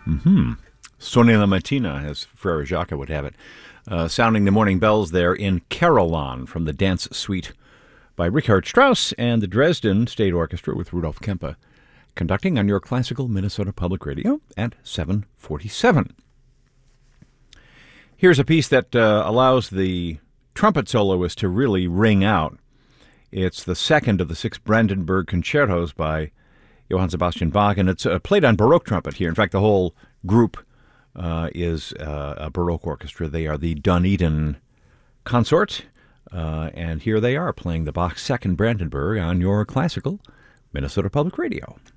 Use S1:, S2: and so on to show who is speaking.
S1: Sonne la mattina, as Frere Jacques would have it. Sounding the morning bells there in Carolan from the Dance Suite by Richard Strauss and the Dresden State Orchestra with Rudolf Kempe conducting on your classical Minnesota Public Radio at 7:47. Here's a piece that allows the trumpet soloist to really ring out. It's the second of the 6 Brandenburg concertos by Johann Sebastian Bach, and it's played on Baroque trumpet here. In fact, the whole group is a Baroque orchestra. They are the Dunedin Consort, and here they are playing the Bach Second Brandenburg on your classical Minnesota Public Radio.